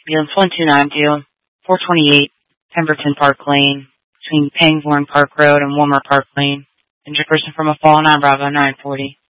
Ambulance 129 428 Pemberton Park Lane, between Pangbourne Park Road and Wilmer Park Lane. Injured person from a fall, 9 Bravo 940.